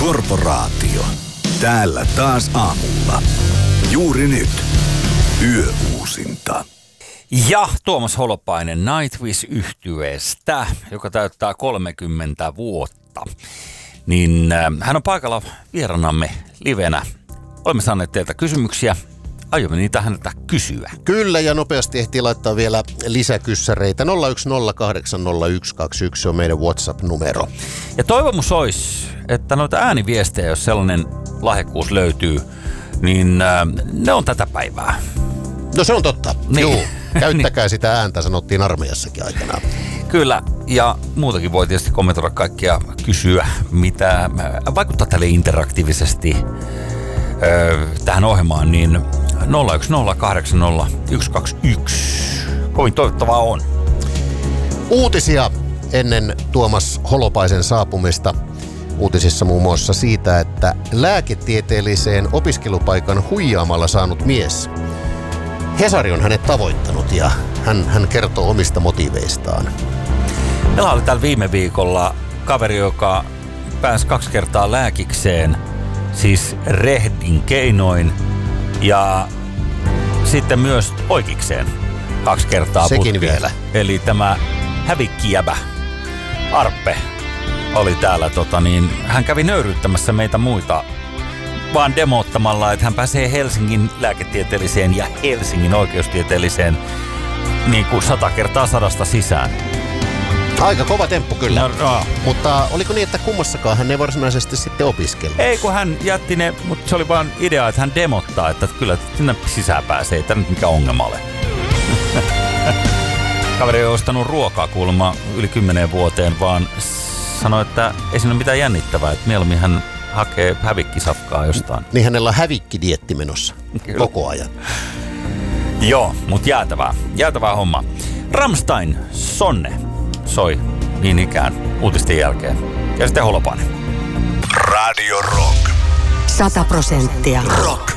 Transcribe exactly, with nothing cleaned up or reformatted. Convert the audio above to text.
Korporaatio. Täällä taas aamulla. Juuri nyt. Yöuusinta. Ja Tuomas Holopainen Nightwish-yhtyeestä, joka täyttää kolmekymmentä vuotta. Niin äh, hän on paikalla vieranamme livenä. Olemme saaneet teiltä kysymyksiä. Aiomme niitä häneltä kysyä. Kyllä, ja nopeasti ehtii laittaa vielä lisäkyssäreitä. nolla yksi nolla kahdeksan nolla yksi kaksi yksi on meidän WhatsApp-numero. Ja toivomus olisi, että noita ääniviestejä, jos sellainen lahjakkuus löytyy, niin äh, ne on tätä päivää. No se on totta. Niin. Joo, käyttäkää sitä ääntä, sanottiin armeijassakin aikanaan. Kyllä, ja muutakin voi tietysti kommentoida kaikkia, kysyä, mitä vaikuttaa tälle interaktiivisesti öö, tähän ohjelmaan, niin nolla yksi nolla kahdeksan nolla yksi kaksi yksi. Kovin toivottavaa on. Uutisia ennen Tuomas Holopaisen saapumista. Uutisissa muun muassa siitä, että lääketieteelliseen opiskelupaikan huijaamalla saanut mies. Hesari on hänet tavoittanut ja hän, hän kertoo omista motiiveistaan. Meillä oli täällä viime viikolla kaveri, joka pääsi kaksi kertaa lääkikseen, siis rehdin keinoin, ja sitten myös oikeikseen kaksi kertaa Sekin putkeen. vielä. Eli tämä hävikkijäbä Arppe oli täällä, tota niin, hän kävi nöyryyttämässä meitä muita vaan demoottamalla, että hän pääsee Helsingin lääketieteelliseen ja Helsingin oikeustieteelliseen niin kuin sata kertaa sadasta sisään. Aika kova temppu kyllä. No, no. Mutta oliko niin, että kummassakaan hän ei varsinaisesti sitten opiskellut? Ei, kun hän jätti ne, mutta se oli vaan idea, että hän demottaa, että kyllä sinne sisään pääsee, ei tämä nyt mikään ongelma ole. Kaveri on ostanut ruokaa kuulemma yli kymmeneen vuoteen, vaan sanoi, että ei siinä ole mitään jännittävää, että mieluummin hän hakee hävikkisafkaa jostain. Niin hänellä on hävikkidietti menossa Kyllä. koko ajan. Joo, mutta jäätävää. Jäätävää homma. Rammstein, Sonne soi niin ikään uutisten jälkeen. Ja sitten Holopainen. Radio Rock. Sata prosenttia. Rock.